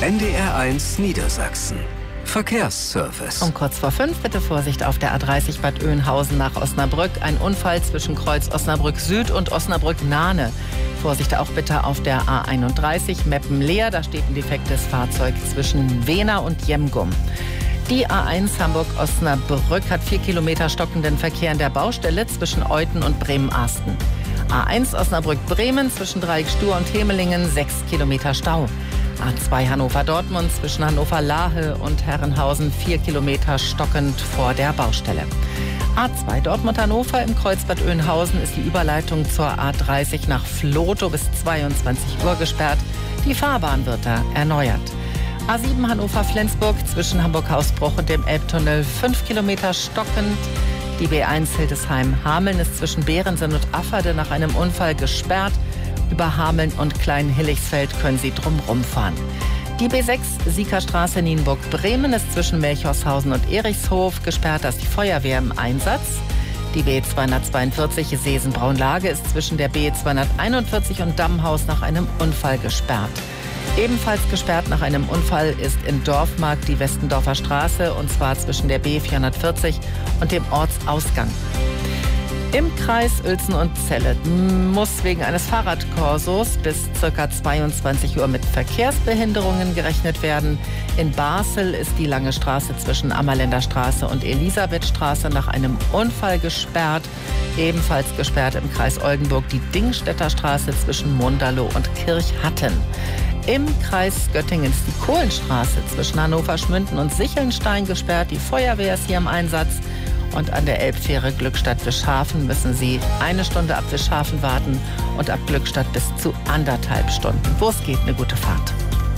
NDR1 Niedersachsen. Verkehrsservice. Um kurz vor 5 bitte Vorsicht auf der A30 Bad Oeynhausen nach Osnabrück. Ein Unfall zwischen Kreuz Osnabrück Süd und Osnabrück Nahne. Vorsicht auch bitte auf der A31 Meppen-Leer. Da steht ein defektes Fahrzeug zwischen Wehna und Jemgum. Die A1 Hamburg-Osnabrück hat 4 Kilometer stockenden Verkehr an der Baustelle zwischen Euthen und Bremen-Arsten. A1 Osnabrück-Bremen zwischen Dreieck-Stur und Hemelingen 6 Kilometer Stau. A2 Hannover-Dortmund zwischen Hannover-Lahe und Herrenhausen 4 Kilometer stockend vor der Baustelle. A2 Dortmund-Hannover im Kreuz Bad Oeynhausen ist die Überleitung zur A30 nach Vlotho bis 22 Uhr gesperrt. Die Fahrbahn wird da erneuert. A7 Hannover-Flensburg zwischen Hamburg-Hausbruch und dem Elbtunnel 5 Kilometer stockend. Die B1 Hildesheim-Hameln ist zwischen Behrensen und Afferde nach einem Unfall gesperrt. Über Hameln und Klein-Hillichsfeld können Sie drumherum fahren. Die B6 Siekerstraße Nienburg-Bremen ist zwischen Melchorshausen und Erichshof gesperrt, da ist die Feuerwehr im Einsatz. Die B242 Seesen-Braunlage ist zwischen der B241 und Dammhaus nach einem Unfall gesperrt. Ebenfalls gesperrt nach einem Unfall ist in Dorfmark die Westendorfer Straße, und zwar zwischen der B440 und dem Ortsausgang. Im Kreis Uelzen und Celle muss wegen eines Fahrradkorsos bis ca. 22 Uhr mit Verkehrsbehinderungen gerechnet werden. In Basel ist die Lange Straße zwischen Ammerländer Straße und Elisabethstraße nach einem Unfall gesperrt. Ebenfalls gesperrt im Kreis Oldenburg die Dingstädter Straße zwischen Munderloh und Kirchhatten. Im Kreis Göttingen ist die Kohlenstraße zwischen Hannover-Schmünden und Sichelnstein gesperrt. Die Feuerwehr ist hier im Einsatz. Und an der Elbfähre Glückstadt-Wischhafen müssen Sie 1 Stunde ab Wischhafen warten und ab Glückstadt bis zu 1,5 Stunden. Wo es geht, eine gute Fahrt.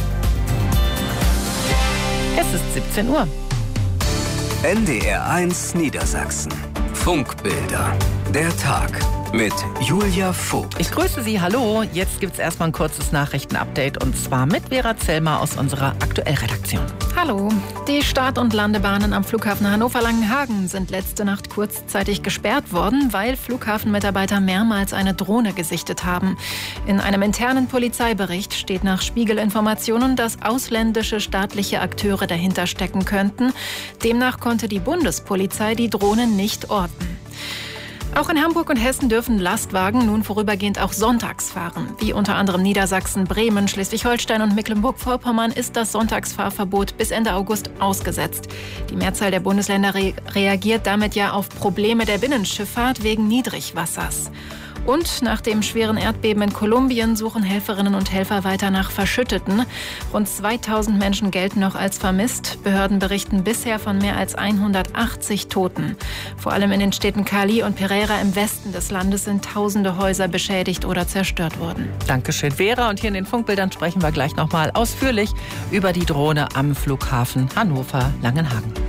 Es ist 17 Uhr. NDR1 Niedersachsen. Funkbilder. Der Tag mit Julia Vogt. Ich grüße Sie, hallo. Jetzt gibt es erstmal ein kurzes Nachrichtenupdate und zwar mit Vera Zellmer aus unserer Aktuellredaktion. Hallo. Die Start- und Landebahnen am Flughafen Hannover-Langenhagen sind letzte Nacht kurzzeitig gesperrt worden, weil Flughafenmitarbeiter mehrmals eine Drohne gesichtet haben. In einem internen Polizeibericht steht nach Spiegel-Informationen, dass ausländische staatliche Akteure dahinter stecken könnten. Demnach konnte die Bundespolizei die Drohne nicht orten. Auch in Hamburg und Hessen dürfen Lastwagen nun vorübergehend auch sonntags fahren. Wie unter anderem Niedersachsen, Bremen, Schleswig-Holstein und Mecklenburg-Vorpommern ist das Sonntagsfahrverbot bis Ende August ausgesetzt. Die Mehrzahl der Bundesländer reagiert damit ja auf Probleme der Binnenschifffahrt wegen Niedrigwassers. Und nach dem schweren Erdbeben in Kolumbien suchen Helferinnen und Helfer weiter nach Verschütteten. Rund 2000 Menschen gelten noch als vermisst. Behörden berichten bisher von mehr als 180 Toten. Vor allem in den Städten Cali und Pereira im Westen des Landes sind tausende Häuser beschädigt oder zerstört worden. Dankeschön, Vera. Und hier in den Funkbildern sprechen wir gleich nochmal ausführlich über die Drohne am Flughafen Hannover-Langenhagen.